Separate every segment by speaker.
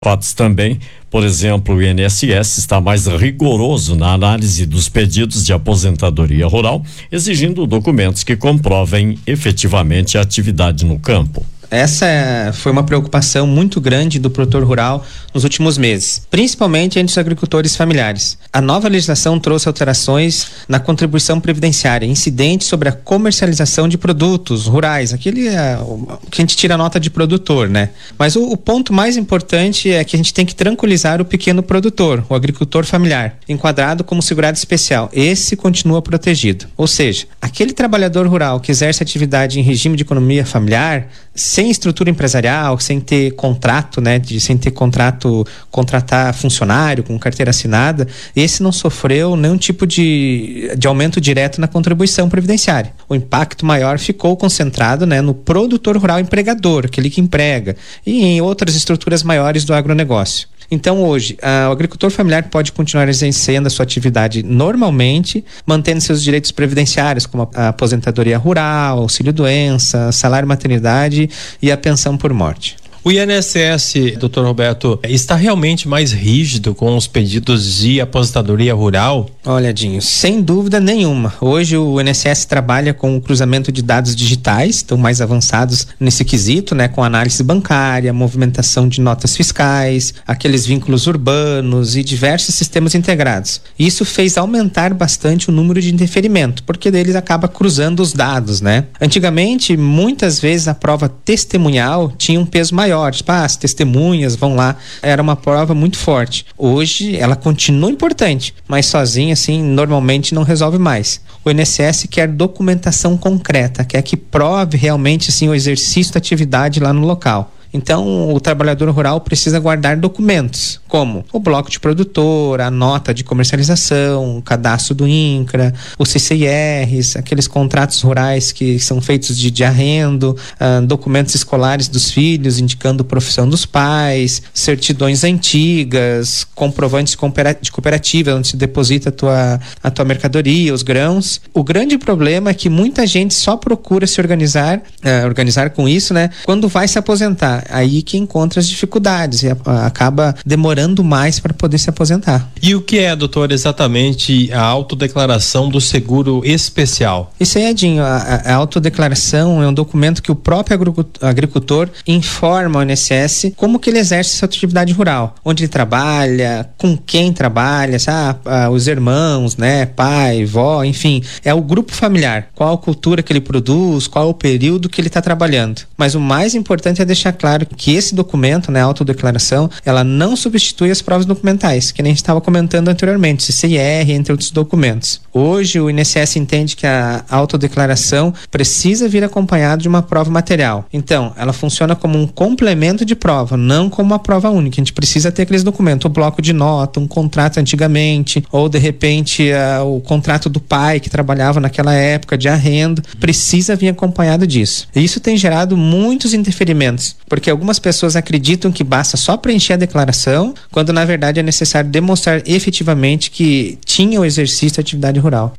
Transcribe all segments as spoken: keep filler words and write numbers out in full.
Speaker 1: Fatos também, por exemplo, o I N S S está mais rigoroso na análise dos pedidos de aposentadoria rural, exigindo documentos que comprovem efetivamente a atividade no campo.
Speaker 2: Essa foi uma preocupação muito grande do produtor rural nos últimos meses, principalmente entre os agricultores familiares. A nova legislação trouxe alterações na contribuição previdenciária, incidentes sobre a comercialização de produtos rurais, aquele é, que a gente tira a nota de produtor, né? Mas o, o ponto mais importante é que a gente tem que tranquilizar o pequeno produtor, o agricultor familiar, enquadrado como segurado especial. Esse continua protegido. Ou seja, aquele trabalhador rural que exerce atividade em regime de economia familiar, sem estrutura empresarial, sem ter contrato, né, de, sem ter contrato, contratar funcionário com carteira assinada, esse não sofreu nenhum tipo de, de aumento direto na contribuição previdenciária. O impacto maior ficou concentrado, né, no produtor rural empregador, aquele que emprega, e em outras estruturas maiores do agronegócio. Então hoje, ah, o agricultor familiar pode continuar exercendo a sua atividade normalmente, mantendo seus direitos previdenciários, como a aposentadoria rural, auxílio-doença, salário-maternidade e a pensão por morte.
Speaker 3: O I N S S, doutor Roberto, está realmente mais rígido com os pedidos de aposentadoria rural?
Speaker 2: Olha, Dinho, sem dúvida nenhuma. Hoje o I N S S trabalha com o cruzamento de dados digitais, estão mais avançados nesse quesito, né, com análise bancária, movimentação de notas fiscais, aqueles vínculos urbanos e diversos sistemas integrados. Isso fez aumentar bastante o número de indeferimento, porque deles acaba cruzando os dados, né? Antigamente, muitas vezes a prova testemunhal tinha um peso maior. Tipo, ah, as testemunhas vão lá, era uma prova muito forte. Hoje ela continua importante, mas sozinha assim normalmente não resolve mais. O I N S S quer documentação concreta, quer que prove realmente assim o exercício da atividade lá no local. Então, o trabalhador rural precisa guardar documentos, como o bloco de produtor, a nota de comercialização, o cadastro do INCRA, os C C I Rs, aqueles contratos rurais que são feitos de, de arrendo, ah, documentos escolares dos filhos indicando profissão dos pais, certidões antigas, comprovantes de cooperativa onde se deposita a tua, a tua mercadoria, os grãos. O grande problema é que muita gente só procura se organizar, ah, organizar com isso, né, quando vai se aposentar. Aí que encontra as dificuldades e a, a, acaba demorando mais para poder se aposentar.
Speaker 3: E o que é, doutor, exatamente a autodeclaração do seguro especial?
Speaker 2: Isso aí, Edinho, a, a autodeclaração é um documento que o próprio agricultor informa ao I N S S como que ele exerce sua atividade rural, onde ele trabalha, com quem trabalha, sabe? Ah, os irmãos, né, pai, vó, enfim, é o grupo familiar, qual a cultura que ele produz, qual o período que ele está trabalhando. Mas o mais importante é deixar claro que esse documento, né, a autodeclaração, ela não substitui as provas documentais, que nem a gente estava comentando anteriormente, C C I R, entre outros documentos. Hoje o I N S S entende que a autodeclaração precisa vir acompanhado de uma prova material. Então, ela funciona como um complemento de prova, não como uma prova única. A gente precisa ter aqueles documentos, o bloco de nota, um contrato antigamente, ou de repente uh, o contrato do pai que trabalhava naquela época de arrendo, precisa vir acompanhado disso. E isso tem gerado muitos interferimentos, porque algumas pessoas acreditam que basta só preencher a declaração, quando na verdade é necessário demonstrar efetivamente que tinha o exercício da atividade rural.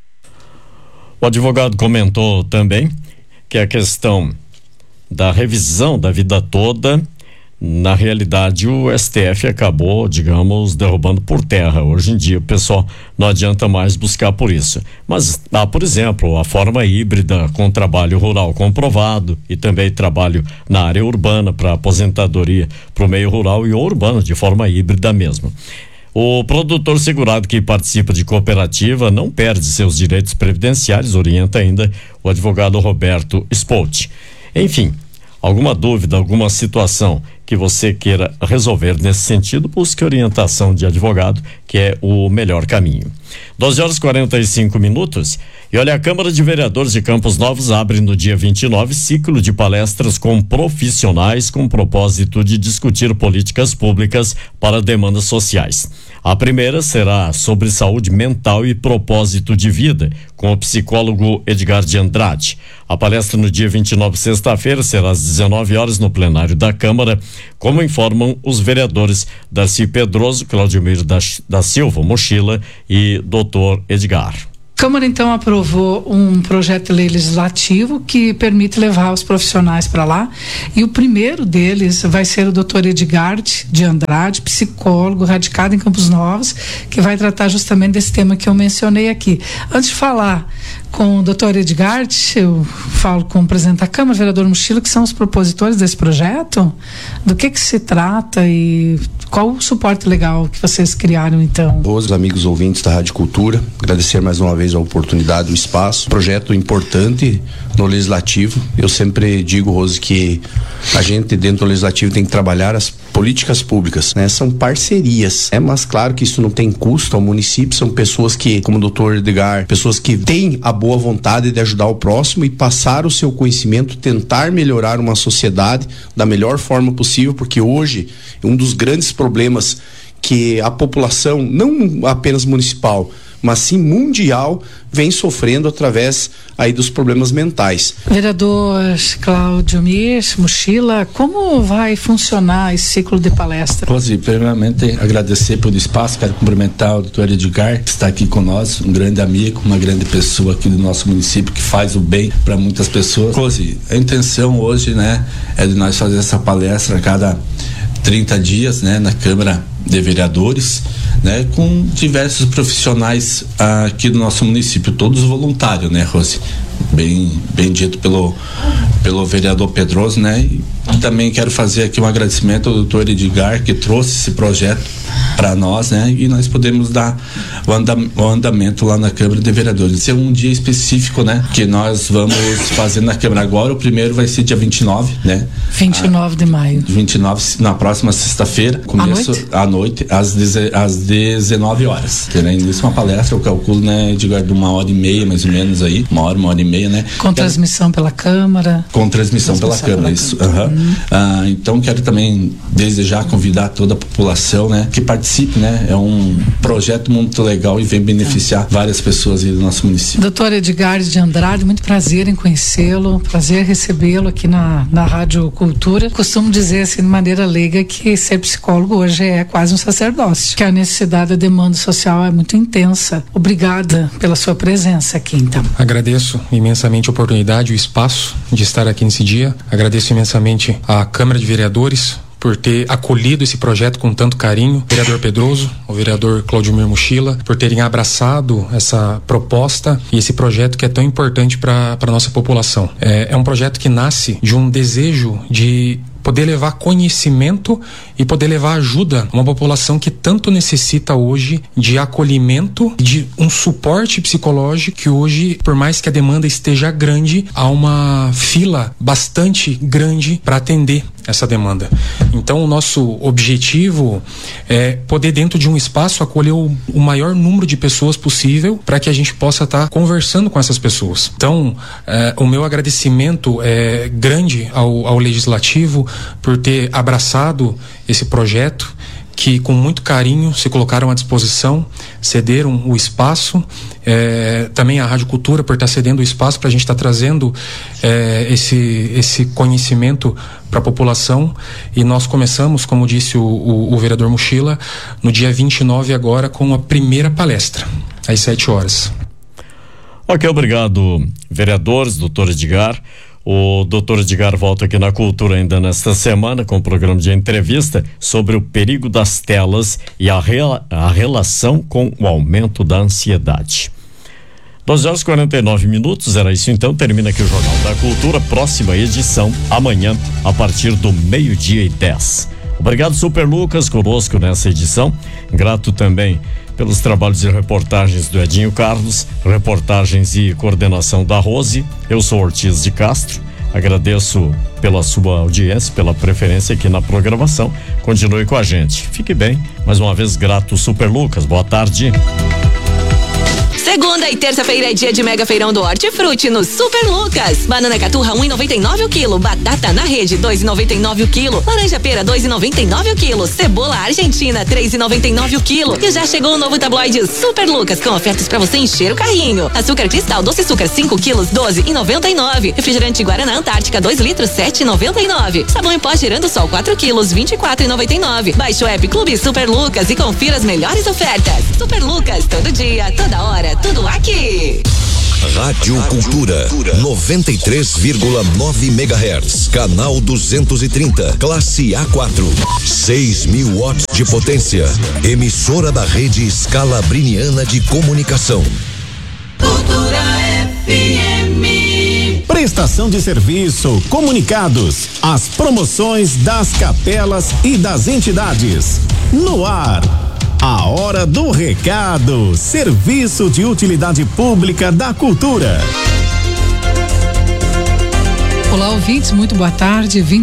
Speaker 1: O advogado comentou também que a questão da revisão da vida toda, na realidade o S T F acabou, digamos, derrubando por terra. Hoje em dia o pessoal não adianta mais buscar por isso, mas há, por exemplo, a forma híbrida com trabalho rural comprovado e também trabalho na área urbana para aposentadoria para o meio rural e urbano de forma híbrida mesmo. O produtor segurado que participa de cooperativa não perde seus direitos previdenciários, orienta ainda o advogado Roberto Spolt. Enfim, alguma dúvida, alguma situação que você queira resolver nesse sentido, busque orientação de advogado, que é o melhor caminho. doze horas e quarenta e cinco minutos. E olha, a Câmara de Vereadores de Campos Novos abre no dia vinte e nove ciclo de palestras com profissionais com o propósito de discutir políticas públicas para demandas sociais. A primeira será sobre saúde mental e propósito de vida, com o psicólogo Edgar de Andrade. A palestra no dia vinte e nove, sexta-feira, será às dezenove horas no plenário da Câmara, como informam os vereadores Darcy Pedroso, Claudemir da, da Silva Mochila e doutor Edgar.
Speaker 4: A Câmara, então, aprovou um projeto de lei legislativo que permite levar os profissionais para lá, e o primeiro deles vai ser o doutor Edgard de Andrade, psicólogo radicado em Campos Novos, que vai tratar justamente desse tema que eu mencionei aqui. Antes de falar com o doutor Edgard, eu falo com o presidente da Câmara, o vereador Mochila, que são os propositores desse projeto. Do que que se trata e qual o suporte legal que vocês criaram, então?
Speaker 5: Os amigos ouvintes da Rádio Cultura, agradecer mais uma vez a oportunidade, o espaço, projeto importante no Legislativo. Eu sempre digo, Rose, que a gente dentro do Legislativo tem que trabalhar as políticas públicas, né? São parcerias, é, mas claro que isso não tem custo ao município, são pessoas que, como o doutor Edgar, pessoas que têm a boa vontade de ajudar o próximo e passar o seu conhecimento, tentar melhorar uma sociedade da melhor forma possível, porque hoje um dos grandes problemas que a população, não apenas municipal, mas sim mundial, vem sofrendo através aí dos problemas mentais.
Speaker 4: Vereador Cláudio Mir, Mochila, como vai funcionar esse ciclo de palestra?
Speaker 6: Rose, primeiramente agradecer pelo espaço, quero cumprimentar o doutor Edgar, que está aqui conosco, um grande amigo, uma grande pessoa aqui do nosso município, que faz o bem para muitas pessoas. Rose, a intenção hoje, né, é de nós fazer essa palestra a cada trinta dias, né, na Câmara de Vereadores, né, com diversos profissionais aqui do nosso município, todos voluntários, né, Rose? Bem, bem dito pelo, pelo vereador Pedroso, né? E também quero fazer aqui um agradecimento ao doutor Edgar, que trouxe esse projeto para nós, né? E nós podemos dar o, andam, o andamento lá na Câmara de Vereadores. Esse é um dia específico, né? Que nós vamos fazer na Câmara agora. O primeiro vai ser dia vinte e nove, né?
Speaker 4: vinte e nove de maio.
Speaker 6: vinte e nove, na próxima sexta-feira. Começo à noite, às, deze, às dezenove horas. Terá início uma palestra, eu calculo, né, Edgar, de uma hora e meia, mais ou menos aí. Uma hora, uma hora e meia, né?
Speaker 4: Com transmissão pela Câmara.
Speaker 6: Com transmissão, transmissão pela Câmara, pela isso. Câmara. Uhum. Uhum. Ah, então quero também desde já convidar toda a população, né, que participe, né? É um projeto muito legal e vem beneficiar uhum. várias pessoas aí do nosso município. Doutor
Speaker 4: Edgar de Andrade, muito prazer em conhecê-lo, prazer recebê-lo aqui na, na Rádio Cultura. Costumo dizer assim de maneira leiga que ser psicólogo hoje é quase um sacerdócio, que a necessidade, a demanda social é muito intensa. Obrigada pela sua presença aqui, então.
Speaker 7: Agradeço imensamente a oportunidade, o espaço de estar aqui nesse dia. Agradeço imensamente a Câmara de Vereadores por ter acolhido esse projeto com tanto carinho, o vereador Pedroso, o vereador Cláudio Mir Mochila, por terem abraçado essa proposta e esse projeto que é tão importante para a nossa população. É, é um projeto que nasce de um desejo de poder levar conhecimento e poder levar ajuda a uma população que tanto necessita hoje de acolhimento, de um suporte psicológico, que hoje, por mais que a demanda esteja grande, há uma fila bastante grande para atender essa demanda. Então, o nosso objetivo é poder, dentro de um espaço, acolher o, o maior número de pessoas possível para que a gente possa estar tá conversando com essas pessoas. Então, é, o meu agradecimento é grande ao, ao Legislativo por ter abraçado esse projeto, que com muito carinho se colocaram à disposição, cederam o espaço, é, também a Rádio Cultura por estar cedendo o espaço para a gente estar tá trazendo é, esse, esse conhecimento para a população. E nós começamos, como disse o, o, o vereador Mochila, no dia vinte e nove agora com a primeira palestra, às sete horas.
Speaker 1: Ok, obrigado, vereadores, doutor Edgar. O doutor Edgar volta aqui na Cultura ainda nesta semana com o programa de entrevista sobre o perigo das telas e a, rea, a relação com o aumento da ansiedade. doze horas e quarenta e nove minutos, era isso então, termina aqui o Jornal da Cultura, próxima edição amanhã a partir do meio-dia e dez. Obrigado, Super Lucas, conosco nessa edição, grato também pelos trabalhos e reportagens do Edinho Carlos, reportagens e coordenação da Rose. Eu sou Ortiz de Castro, agradeço pela sua audiência, pela preferência aqui na programação. Continue com a gente. Fique bem, mais uma vez grato, Super Lucas. Boa tarde.
Speaker 8: Segunda e terça-feira é dia de mega feirão do Hortifruti no Super Lucas. Banana caturra um e noventa e nove o quilo, batata na rede dois e noventa e nove o quilo, laranja pera dois e noventa e nove o quilo, cebola argentina três e noventa e nove o quilo. E já chegou o novo tabloide Super Lucas com ofertas para você encher o carrinho. Açúcar cristal doce açúcar cinco quilos doze e noventa e nove. Refrigerante Guaraná Antártica dois litros sete e noventa e nove. Sabão em pó Girando Sol quatro quilos vinte e quatro e noventa e nove. Baixe o app Clube Super Lucas e confira as melhores ofertas. Super Lucas, todo dia, toda hora, tudo aqui.
Speaker 9: Rádio Cultura, noventa e três vírgula nove megahertz, canal duzentos e trinta, classe A quatro, seis mil watts de potência, emissora da rede Scalabriniana de Comunicação.
Speaker 10: Cultura F M.
Speaker 11: Prestação de serviço, comunicados, as promoções das capelas e das entidades. No ar. A hora do recado, serviço de utilidade pública da cultura.
Speaker 4: Olá, ouvintes, muito boa tarde.